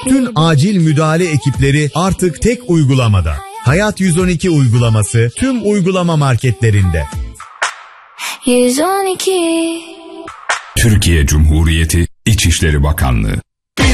Tüm acil müdahale ekipleri artık tek uygulamada. Hayat 112 uygulaması tüm uygulama marketlerinde. 112 Türkiye Cumhuriyeti İçişleri Bakanlığı.